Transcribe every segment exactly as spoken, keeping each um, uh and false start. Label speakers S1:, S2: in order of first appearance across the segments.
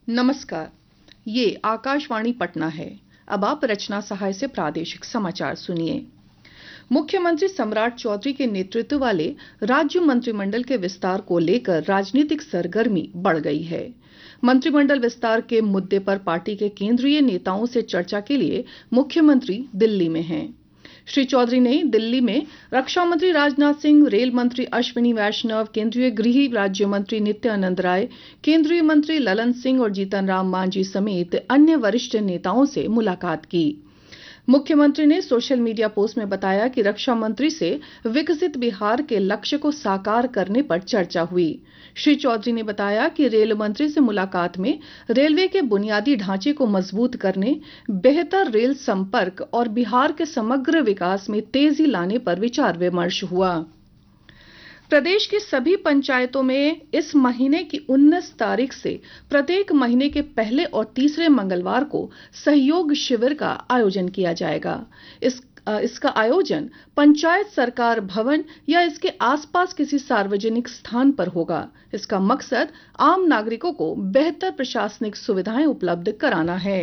S1: नमस्कार। ये आकाशवाणी पटना है। अब आप रचना सहाय से प्रादेशिक समाचार सुनिए। मुख्यमंत्री सम्राट चौधरी के नेतृत्व वाले राज्य मंत्रिमंडल के विस्तार को लेकर राजनीतिक सरगर्मी बढ़ गई है। मंत्रिमंडल विस्तार के मुद्दे पर पार्टी के केंद्रीय नेताओं से चर्चा के लिए मुख्यमंत्री दिल्ली में हैं। श्री चौधरी ने दिल्ली में रक्षा मंत्री राजनाथ सिंह, रेल मंत्री अश्विनी वैष्णव, केंद्रीय गृह राज्य मंत्री नित्यानंद राय, केंद्रीय मंत्री ललन सिंह और जीतन राम मांझी समेत अन्य वरिष्ठ नेताओं से मुलाकात की। मुख्यमंत्री ने सोशल मीडिया पोस्ट में बताया कि रक्षा मंत्री से विकसित बिहार के लक्ष्य को साकार करने पर चर्चा हुई। श्री चौधरी ने बताया कि रेल मंत्री से मुलाकात में रेलवे के बुनियादी ढांचे को मजबूत करने, बेहतर रेल संपर्क और बिहार के समग्र विकास में तेजी लाने पर विचार विमर्श हुआ। प्रदेश की सभी पंचायतों में इस महीने की उन्नीस तारीख से प्रत्येक महीने के पहले और तीसरे मंगलवार को सहयोग शिविर का आयोजन किया जाएगा। इस इसका आयोजन पंचायत सरकार भवन या इसके आसपास किसी सार्वजनिक स्थान पर होगा। इसका मकसद आम नागरिकों को बेहतर प्रशासनिक सुविधाएं उपलब्ध कराना है।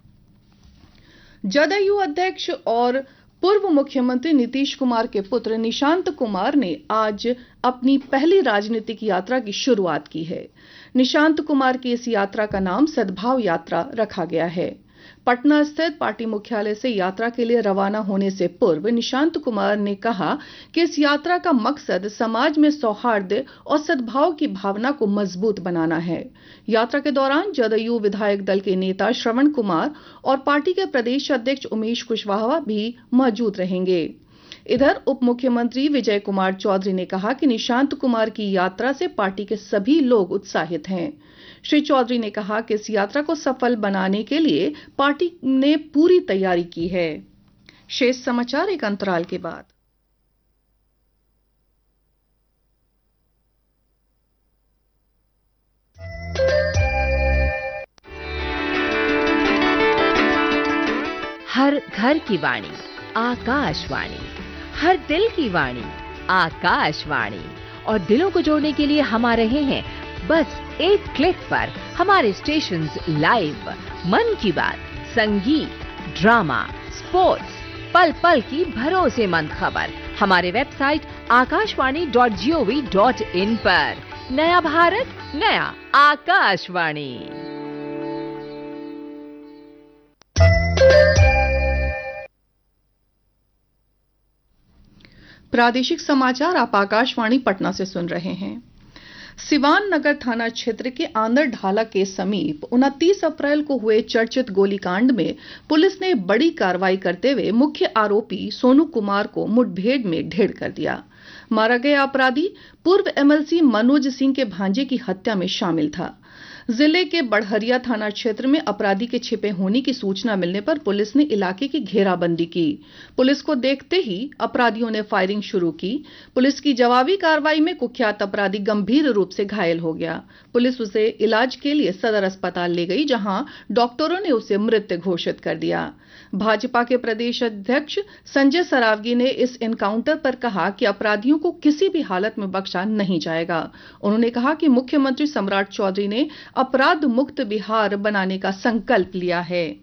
S1: जदयू अध्यक्ष और पूर्व मुख्यमंत्री नीतीश कुमार के पुत्र निशांत कुमार ने आज अपनी पहली राजनीतिक यात्रा की शुरुआत की है। निशांत कुमार की इस यात्रा का नाम सद्भाव यात्रा रखा गया है। पटना स्थित पार्टी मुख्यालय से यात्रा के लिए रवाना होने से पूर्व निशांत कुमार ने कहा कि इस यात्रा का मकसद समाज में सौहार्द और सद्भाव की भावना को मजबूत बनाना है। यात्रा के दौरान जदयू विधायक दल के नेता श्रवण कुमार और पार्टी के प्रदेश अध्यक्ष उमेश कुशवाहा भी मौजूद रहेंगे। इधर उप मुख्यमंत्री विजय कुमार चौधरी ने कहा कि निशांत कुमार की यात्रा से पार्टी के सभी लोग उत्साहित हैं। श्री चौधरी ने कहा कि इस यात्रा को सफल बनाने के लिए पार्टी ने पूरी तैयारी की है। शेष समाचार एक अंतराल के बाद।
S2: हर घर की वाणी आकाशवाणी, हर दिल की वाणी आकाशवाणी। और दिलों को जोड़ने के लिए हम आ रहे हैं बस एक क्लिक पर हमारे स्टेशंस लाइव। मन की बात, संगीत, ड्रामा, स्पोर्ट्स, पल पल की भरोसेमंद खबर हमारे website Akashvani dot G O V dot in पर। नया भारत, नया आकाशवाणी।
S1: प्रादेशिक समाचार आप आकाशवाणी पटना से सुन रहे हैं। सिवान नगर थाना क्षेत्र के आंदर ढाला के समीप उनतीस अप्रैल को हुए चर्चित गोलीकांड में पुलिस ने बड़ी कार्रवाई करते हुए मुख्य आरोपी सोनू कुमार को मुठभेड़ में ढेर कर दिया। मारा गया अपराधी पूर्व M L C Manoj Singh के भांजे की हत्या में शामिल था। जिले के बड़हरिया थाना क्षेत्र में अपराधी के छिपे होने की सूचना मिलने पर पुलिस ने इलाके की घेराबंदी की। पुलिस को देखते ही अपराधियों ने फायरिंग शुरू की। पुलिस की जवाबी कार्रवाई में कुख्यात अपराधी गंभीर रूप से घायल हो गया। पुलिस उसे इलाज के लिए सदर अस्पताल ले गई, जहां डॉक्टरों ने उसे मृत घोषित कर दिया। भाजपा के प्रदेश अध्यक्ष संजय सरावगी ने इस एनकाउंटर पर कहा कि अपराधियों को किसी भी हालत में बख्शा नहीं जाएगा। उन्होंने कहा कि मुख्यमंत्री सम्राट चौधरी ने अपराध मुक्त बिहार बनाने का संकल्प लिया है।